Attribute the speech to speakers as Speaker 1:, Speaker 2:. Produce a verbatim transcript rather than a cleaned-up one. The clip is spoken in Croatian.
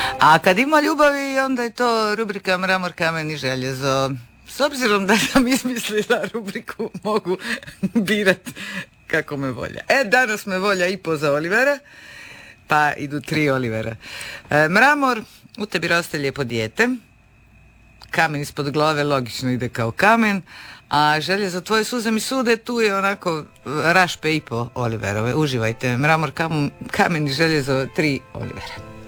Speaker 1: A kad ima ljubavi, onda je to rubrika Mramor, kamen i željezo. S obzirom da sam izmislila rubriku, mogu birat kako me volja. E, danas me volja i po za Olivera, pa idu tri Olivera. E, Mramor, u tebi raste lijepo dijete. Kamen ispod glave logično ide kao kamen, a željezo tvoje suze mi sude, tu je onako rašpe i po Oliverove. Uživajte. Mramor, kamen, kamen i željezo, tri Olivera.